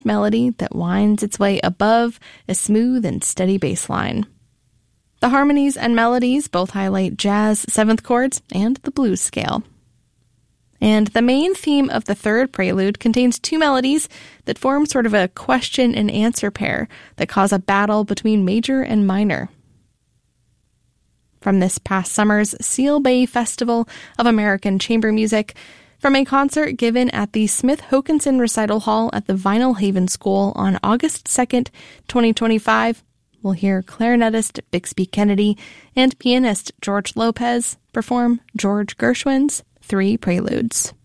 melody that winds its way above a smooth and steady bass line. The harmonies and melodies both highlight jazz seventh chords and the blues scale. And the main theme of the third prelude contains two melodies that form sort of a question and answer pair that cause a battle between major and minor. From this past summer's Seal Bay Festival of American Chamber Music, from a concert given at the Smith Hokanson Recital Hall at the Vinyl Haven School on August 2nd, 2025, we'll hear clarinetist Bixby Kennedy and pianist George Lopez perform George Gershwin's Three Preludes.